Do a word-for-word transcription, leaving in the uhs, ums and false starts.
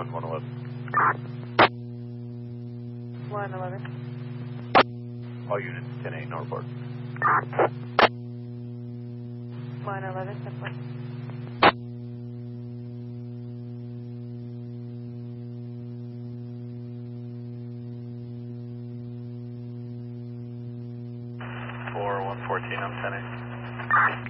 one one eleven. one eleven. All units, ten eight, no report. one eleven, ten four. four one fourteen, I'm ten eight.